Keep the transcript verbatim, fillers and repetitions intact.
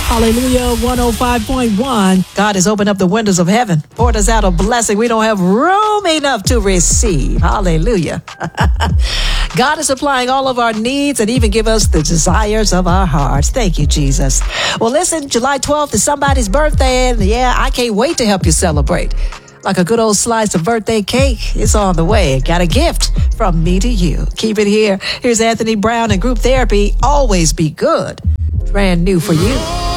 Hallelujah, one oh five point one. God has opened up the windows of heaven, poured us out a blessing we don't have room enough to receive. Hallelujah. God is supplying all of our needs and even give us the desires of our hearts. Thank you, Jesus. Well, listen, July twelfth is somebody's birthday, and yeah, I can't wait to help you celebrate. Like a good old slice of birthday cake, it's on the way. Got a gift from me to you. Keep it here. Here's Anthony Brown and Group Therapy. Always be good. Brand new for you.